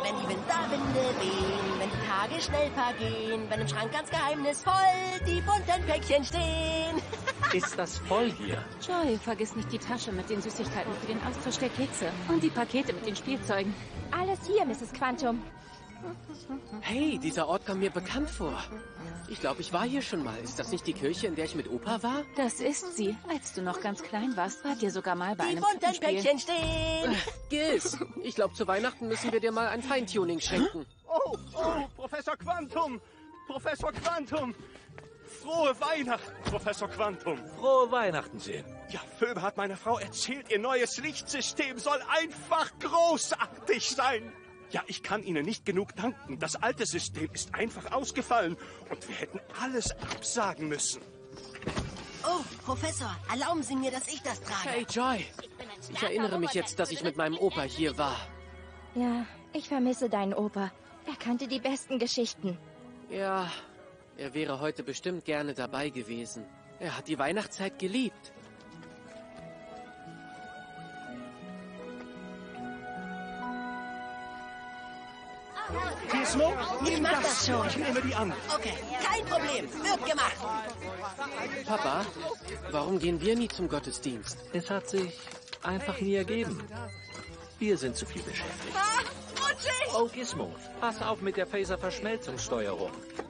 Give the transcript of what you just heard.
wenn die Winterwinde wehen, wenn die Tage schnell vergehen, wenn im Schrank ganz geheimnisvoll die bunten Päckchen stehen. Ist das voll hier? Joy, vergiss nicht die Tasche mit den Süßigkeiten für den Austausch der Kekse und die Pakete mit den Spielzeugen. Alles hier, Mrs. Quantum. Hey, dieser Ort kam mir bekannt vor. Ich glaube, ich war hier schon mal. Ist das nicht die Kirche, in der ich mit Opa war? Das ist sie. Als du noch ganz klein warst, wart ihr sogar mal bei Die einem bunten Puppenspiel. Päckchen stehen. Gills, ich glaube, zu Weihnachten müssen wir dir mal ein Feintuning schenken. Oh, Professor Quantum! Professor Quantum! Frohe Weihnachten, Professor Quantum! Frohe Weihnachten, Jim. Ja, Phoebe hat meiner Frau erzählt, ihr neues Lichtsystem soll einfach großartig sein. Ja, ich kann Ihnen nicht genug danken. Das alte System ist einfach ausgefallen und wir hätten alles absagen müssen. Oh, Professor, erlauben Sie mir, dass ich das trage. Hey, Joy. Ich erinnere mich jetzt, dass ich mit meinem Opa hier war. Ja, ich vermisse deinen Opa. Er kannte die besten Geschichten. Ja, er wäre heute bestimmt gerne dabei gewesen. Er hat die Weihnachtszeit geliebt. Gizmo, Ich mach das schon. Ich nehme die an. Okay, kein Problem. Wird gemacht. Papa, warum gehen wir nie zum Gottesdienst? Es hat sich einfach nie ergeben. Wir sind zu viel beschäftigt. Ah, rutschig! Oh, Gizmo, pass auf mit der Phaser-Verschmelzungssteuerung.